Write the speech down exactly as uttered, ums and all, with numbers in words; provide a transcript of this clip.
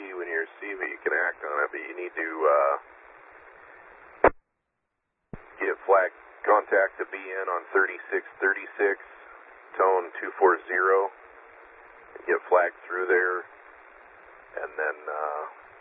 when you receive it, you can act on it, but you need to uh, get flag contact to B N on thirty-six thirty-six, tone two forty, get flagged through there, and then uh,